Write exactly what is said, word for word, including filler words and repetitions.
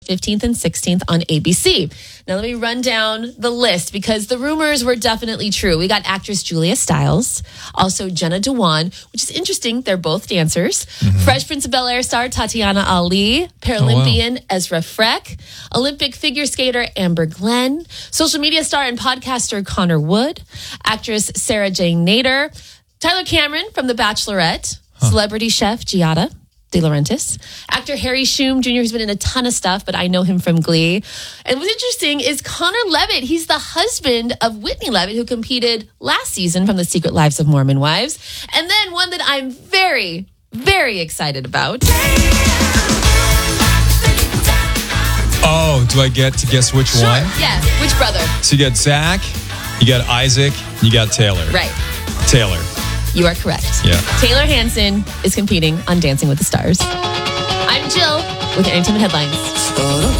fifteenth and sixteenth on A B C. Now let me run down the list because the rumors were definitely true. We got actress Julia Stiles, also Jenna Dewan, which is interesting. They're both dancers. Mm-hmm. Fresh Prince of Bel-Air star Tatiana Ali, Paralympian oh, wow. Ezra Freck, Olympic figure skater Amber Glenn, social media star and podcaster Connor Wood, actress Sarah Jane Nader, Tyler Cameron from The Bachelorette, huh. celebrity chef Giada De Laurentiis, actor Harry Shum Junior, who's been in a ton of stuff, but I know him from Glee. And what's interesting is Connor Levitt. He's the husband of Whitney Levitt, who competed last season from The Secret Lives of Mormon Wives. And then one that I'm very, very excited about. Oh, do I get to guess which sure. one? Yeah, which brother? So you got Zach, you got Isaac, you got Taylor. Right. Taylor. You are correct. Yeah. Taylor Hanson is competing on Dancing with the Stars. I'm Jill with Entertainment Headlines.